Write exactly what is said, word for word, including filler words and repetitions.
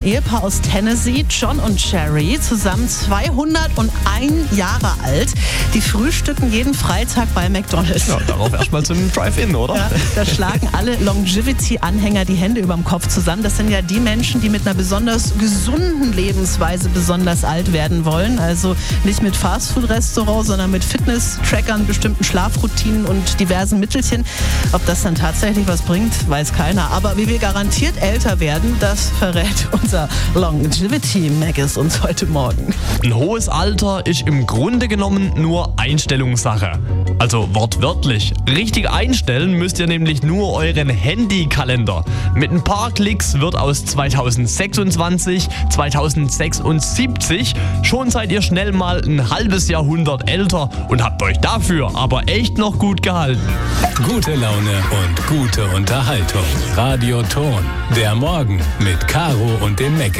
Ehepaar aus Tennessee, John und Sherry, zusammen zweihunderteins Jahre alt. Die frühstücken jeden Freitag bei McDonald's. Ja, darauf erstmal zum Drive-In, oder? Ja, da schlagen alle Longevity-Anhänger die Hände über dem Kopf zusammen. Das sind ja die Menschen, die mit einer besonders gesunden Lebensweise besonders alt werden wollen. Also nicht mit Fastfood-Restaurant, sondern mit Fitness-Trackern, bestimmten Schlafroutinen und diversen Mittelchen. Ob das dann tatsächlich was bringt, weiß keiner. Aber wie wir garantiert älter werden, das verrät unser Longevity-Magazin uns heute Morgen. Ein hohes Alter ist im Grunde genommen nur Einstellungssache. Also wortwörtlich. Richtig einstellen müsst ihr nämlich nur euren Handykalender. Mit ein paar Klicks wird aus zweitausendsechsundzwanzig zweitausendsechsundsiebzig. Schon seid ihr schnell mal ein halbes Jahrhundert älter und habt euch dafür aber echt noch gut gehalten. Gute Laune und gute Unterhaltung. Radio Ton. Der Morgen mit Caro und dem Mecke.